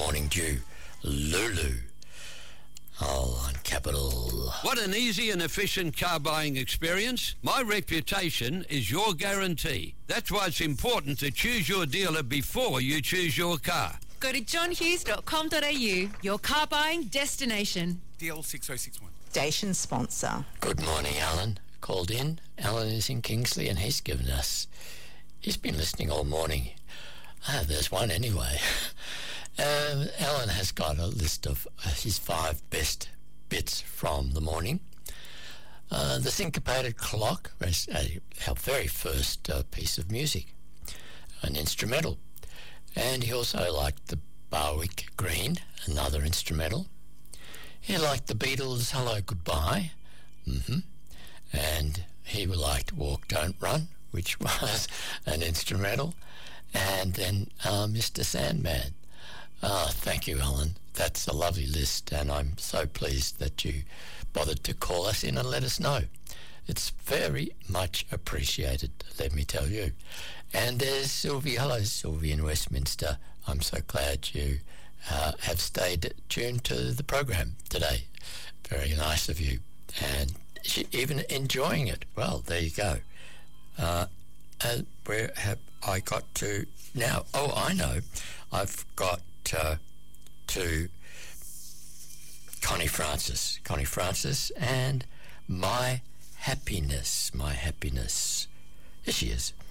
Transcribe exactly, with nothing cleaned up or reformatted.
Morning Dew, Lulu. Oh, on Capital. What an easy and efficient car buying experience. My reputation is your guarantee. That's why it's important to choose your dealer before you choose your car. Go to john hughes dot com dot a u, your car buying destination. D L six oh six one. Station sponsor. Good morning, Alan. Called in. Alan is in Kingsley and he's given us, he's been listening all morning. Ah, there's one anyway. um, Alan has got a list of uh, his five best bits from the morning. Uh, the Syncopated Clock, was uh, our very first uh, piece of music, an instrumental. And he also liked the Barwick Green, another instrumental. He liked the Beatles' Hello Goodbye, mm-hmm. and he liked Walk Don't Run, which was an instrumental, and then uh, Mister Sandman. Oh, thank you, Alan. That's a lovely list, and I'm so pleased that you bothered to call us in and let us know. It's very much appreciated, let me tell you. And there's Sylvie. Hello, Sylvie in Westminster. I'm so glad you uh, have stayed tuned to the program today. Very nice of you. And she, even enjoying it. Well, there you go. Uh, and where have I got to now? Oh, I know. I've got uh, to Connie Francis. Connie Francis and My Happiness. My Happiness. Here she is.